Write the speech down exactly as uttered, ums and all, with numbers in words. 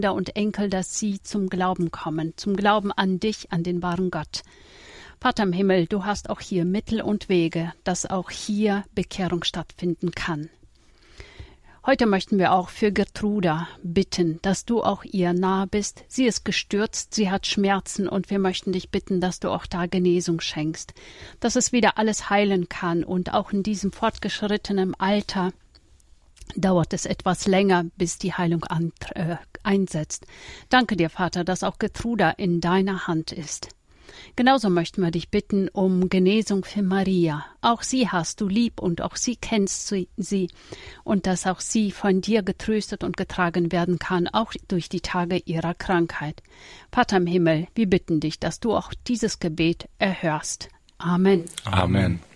und Enkel, dass sie zum Glauben kommen, zum Glauben an dich, an den wahren Gott. Vater im Himmel, du hast auch hier Mittel und Wege, dass auch hier Bekehrung stattfinden kann. Heute möchten wir auch für Gertruda bitten, dass du auch ihr nahe bist. Sie ist gestürzt, sie hat Schmerzen und wir möchten dich bitten, dass du auch da Genesung schenkst, dass es wieder alles heilen kann und auch in diesem fortgeschrittenen Alter dauert es etwas länger, bis die Heilung an, äh, einsetzt. Danke dir, Vater, dass auch Gertruda in deiner Hand ist. Genauso möchten wir dich bitten um Genesung für Maria. Auch sie hast du lieb und auch sie kennst sie und dass auch sie von dir getröstet und getragen werden kann, auch durch die Tage ihrer Krankheit. Vater im Himmel, wir bitten dich, dass du auch dieses Gebet erhörst. Amen. Amen.